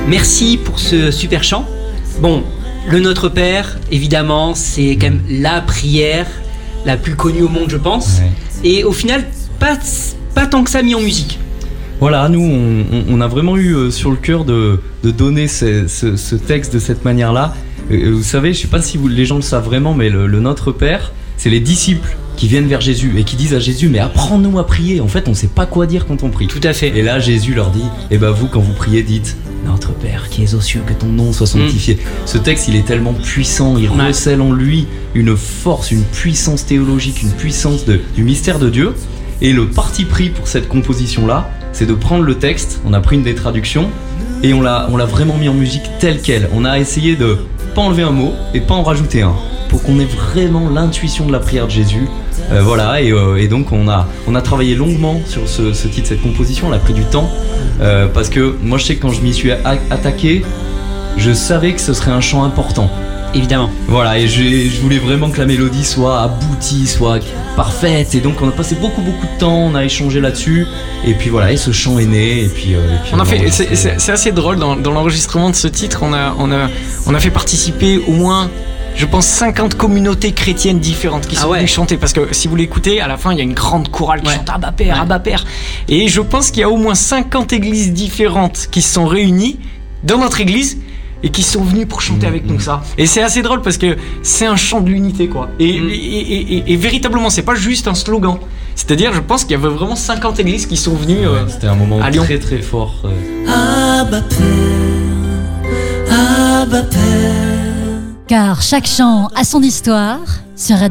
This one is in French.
Merci pour ce super chant. Bon, le Notre Père, évidemment, c'est quand même la prière la plus connue au monde, je pense. Ouais. Et au final, pas tant que ça mis en musique. Voilà, nous, on a vraiment eu sur le cœur de donner ce texte de cette manière-là. Vous savez, je sais pas si les gens le savent vraiment, mais le Notre Père, c'est les disciples qui viennent vers Jésus et qui disent à Jésus, mais apprends-nous à prier. En fait, on sait pas quoi dire quand on prie. Tout à fait. Et là, Jésus leur dit, vous, quand vous priez, dites, Notre Père qui es aux cieux, que ton nom soit sanctifié. Ce texte, il est tellement puissant, il recèle en lui une force, une puissance théologique, une puissance du mystère de Dieu. Et le parti pris pour cette composition-là, c'est de prendre le texte, on a pris une des traductions, et on l'a vraiment mis en musique tel quel. On a essayé de pas enlever un mot et pas en rajouter un, pour qu'on ait vraiment l'intuition de la prière de Jésus. Voilà, et donc on a travaillé longuement sur ce titre, cette composition, on a pris du temps, parce que moi je sais que quand je m'y suis attaqué, je savais que ce serait un chant important. Évidemment. Voilà, et je voulais vraiment que la mélodie soit aboutie, soit parfaite, et donc on a passé beaucoup de temps, on a échangé là-dessus, et puis voilà, et ce chant est né, et puis on a fait, c'est assez drôle dans l'enregistrement de ce titre, on a fait participer au moins, je pense, 50 communautés chrétiennes différentes qui sont venues chanter, parce que si vous l'écoutez, à la fin il y a une grande chorale qui chante Abba Père, Abba Père, et je pense qu'il y a au moins 50 églises différentes qui se sont réunies dans notre église et qui sont venus pour chanter avec nous ça. Et c'est assez drôle parce que c'est un chant de l'unité, quoi. Et véritablement, c'est pas juste un slogan. C'est-à-dire, je pense qu'il y avait vraiment 50 églises qui sont venues c'était un moment à Lyon. Très très fort. Abba Père, Abba Père. Car chaque chant a son histoire. Sur